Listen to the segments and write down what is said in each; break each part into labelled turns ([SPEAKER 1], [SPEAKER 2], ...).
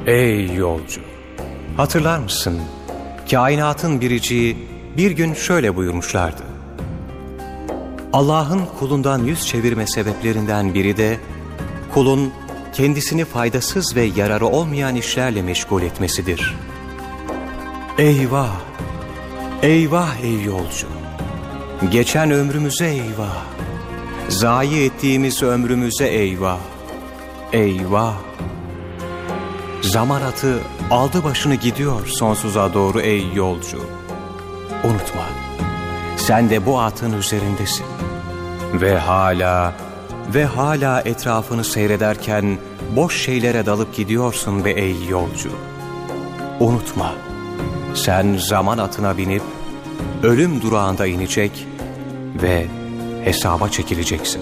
[SPEAKER 1] Ey yolcu! Hatırlar mısın? Kainatın biriciği bir gün şöyle buyurmuşlardı. Allah'ın kulundan yüz çevirme sebeplerinden biri de kulun kendisini faydasız ve yararı olmayan işlerle meşgul etmesidir. Eyvah! Eyvah ey yolcu! Geçen ömrümüze eyvah! Zayi ettiğimiz ömrümüze eyvah! Eyvah! Zaman atı aldı başını gidiyor sonsuza doğru ey yolcu. Unutma, sen de bu atın üzerindesin. Ve hala etrafını seyrederken boş şeylere dalıp gidiyorsun be ey yolcu. Unutma, sen zaman atına binip ölüm durağında inecek ve hesaba çekileceksin.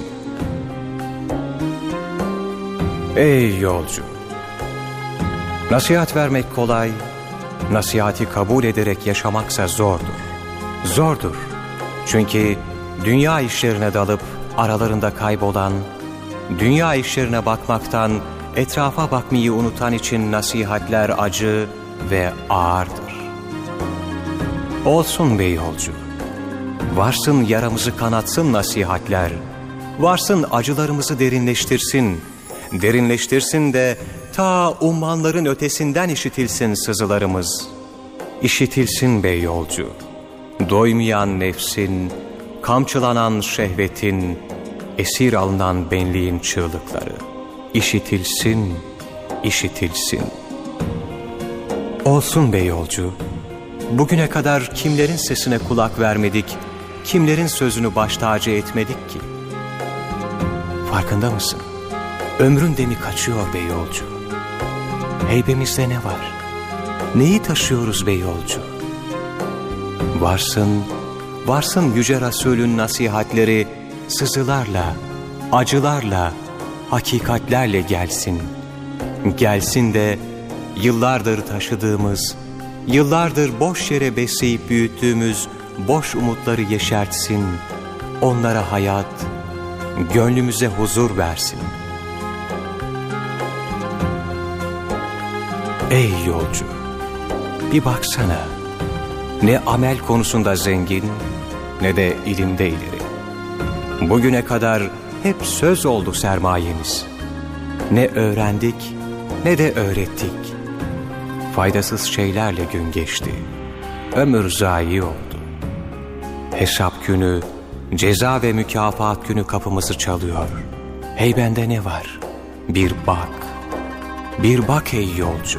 [SPEAKER 1] Ey yolcu! Nasihat vermek kolay, nasihati kabul ederek yaşamaksa zordur. Zordur. Çünkü dünya işlerine dalıp aralarında kaybolan, dünya işlerine bakmaktan etrafa bakmayı unutan için nasihatler acı ve ağırdır. Olsun be yolcu. Varsın yaramızı kanatsın nasihatler. Varsın acılarımızı derinleştirsin. Derinleştirsin de ta ummanların ötesinden işitilsin sızılarımız. İşitilsin be yolcu. Doymayan nefsin, kamçılanan şehvetin, esir alınan benliğin çığlıkları. İşitilsin, işitilsin. Olsun be yolcu. Bugüne kadar kimlerin sesine kulak vermedik, kimlerin sözünü baş tacı etmedik ki? Farkında mısın? Ömrün demi kaçıyor be yolcu. Heybemizde ne var? Neyi taşıyoruz be yolcu? Varsın Yüce Resul'ün nasihatleri sızılarla, acılarla, hakikatlerle gelsin. Gelsin de yıllardır taşıdığımız, yıllardır boş yere besleyip büyüttüğümüz boş umutları yeşertsin. Onlara hayat, gönlümüze huzur versin. Ey yolcu! Bir baksana. Ne amel konusunda zengin, ne de ilimde ileri. Bugüne kadar hep söz oldu sermayemiz. Ne öğrendik, ne de öğrettik. Faydasız şeylerle gün geçti. Ömür zayi oldu. Hesap günü, ceza ve mükafat günü kapımızı çalıyor. Heybende ne var? Bir bak. Bir bak ey yolcu.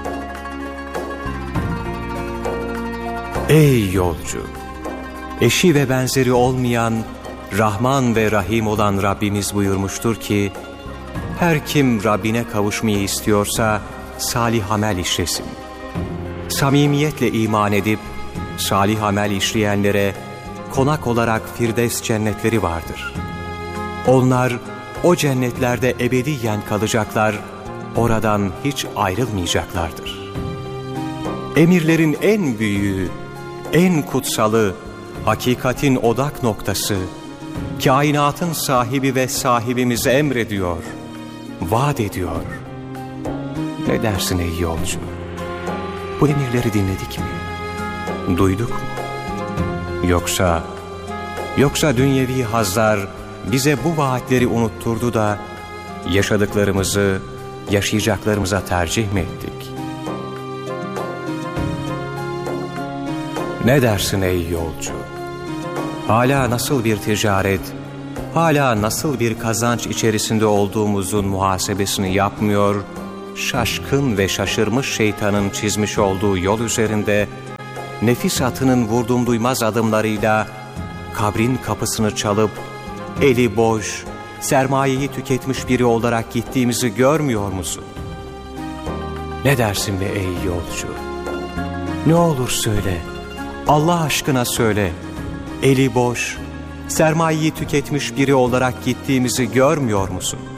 [SPEAKER 1] Ey yolcu! Eşi ve benzeri olmayan, Rahman ve Rahim olan Rabbimiz buyurmuştur ki, her kim Rabbine kavuşmayı istiyorsa salih amel işlesin. Samimiyetle iman edip salih amel işleyenlere konak olarak Firdevs cennetleri vardır. Onlar o cennetlerde ebediyen kalacaklar, oradan hiç ayrılmayacaklardır. Emirlerin en büyüğü, en kutsalı, hakikatin odak noktası, kainatın sahibi ve sahibimize emrediyor, vaat ediyor. Ne dersin ey yolcu? Bu emirleri dinledik mi? Duyduk mu? Yoksa dünyevi hazlar bize bu vaatleri unutturdu da yaşadıklarımızı yaşayacaklarımıza tercih mi ettik? Ne dersin ey yolcu? Hala nasıl bir ticaret, hala nasıl bir kazanç içerisinde olduğumuzun muhasebesini yapmıyor, şaşkın ve şaşırmış şeytanın çizmiş olduğu yol üzerinde, nefis atının vurdum duymaz adımlarıyla kabrin kapısını çalıp, eli boş, sermayeyi tüketmiş biri olarak gittiğimizi görmüyor musun? Ne dersin be ey yolcu? Ne olur söyle, Allah aşkına söyle, eli boş, sermayeyi tüketmiş biri olarak gittiğimizi görmüyor musun?